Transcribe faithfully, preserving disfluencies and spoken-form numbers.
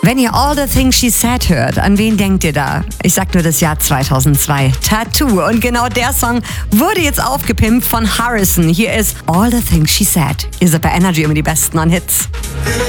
Wenn ihr All the Things She Said hört, an wen denkt ihr da? Ich sag nur das Jahr zweitausendzwei. Tattoo. Und genau der Song wurde jetzt aufgepimpt von Harrison. Hier ist All the Things She Said. Ihr seid bei Energy immer die Besten an Hits.